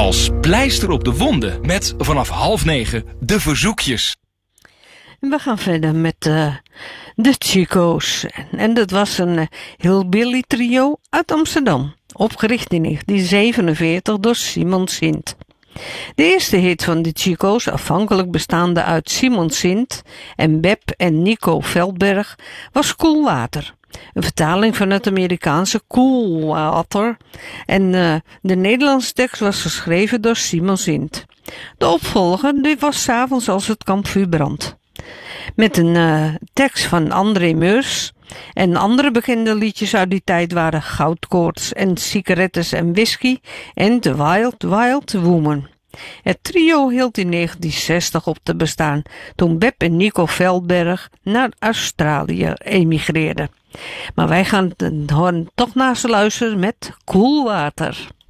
als pleister op de wonden met vanaf 8:30 de verzoekjes. We gaan verder met de Chico's. En dat was een hillbilly trio uit Amsterdam, opgericht in 1947 door Simon Sint. De eerste hit van de Chico's, afhankelijk bestaande uit Simon Sint en Beb en Nico Veldberg, was Koel Water. Een vertaling van het Amerikaanse Cool Water. En de Nederlandse tekst was geschreven door Simon Sint. De opvolger die was 's avonds als het kampvuur brandt. Met een tekst van André Meurs. En andere bekende liedjes uit die tijd waren Goudkoorts en Sigarettes en Whisky en The Wild Wild Woman. Het trio hield in 1960 op te bestaan toen Beb en Nico Veldberg naar Australië emigreerden. Maar wij gaan toch naar ze luisteren met Koel Water.